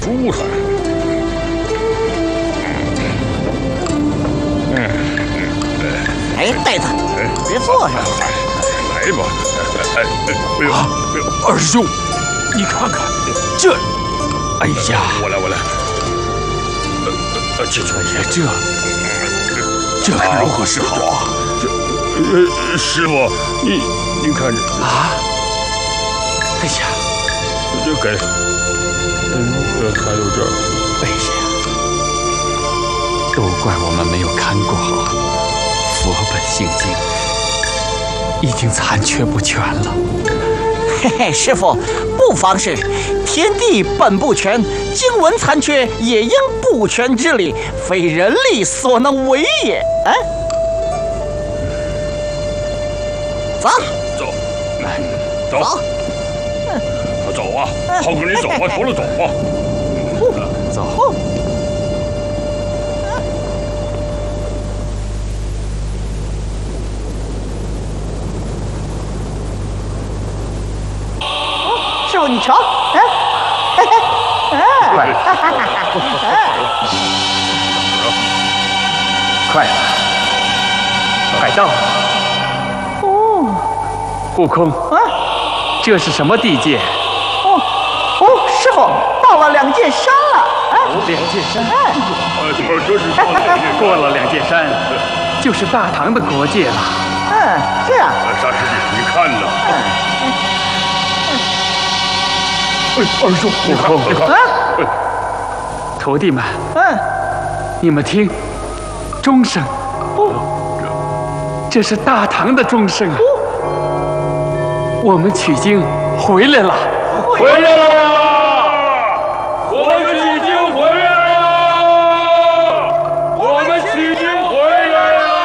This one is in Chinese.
猪还。 哎，呆子，别坐上。 来吧，哎呦， 二师兄，你看看这，哎呀， 我来，进去。 哎呀，这可如何是好啊？ 师傅，你看这啊，哎呀， 这给，还有这儿， 哎呀，都怪我们没有看过好，佛本性经已经残缺不全了。 嘿嘿，师傅，不妨事，天地本不全，经文残缺也应不全之理，非人力所能为也。哎，走， 走啊！浩哥，你走吧，除了走吧。 走。 师傅，你瞧， 快，快到！ 哦， 悟空，这是什么地界？ 师傅，到了两界山了。 两界山。 这是到两界山。 过了两界山，就是大唐的国界了。 这样。 沙师弟，你看呢？二叔， 悟空，徒弟们，你们听，钟声。这是大唐的钟声啊！我们取经回来了， 回来了。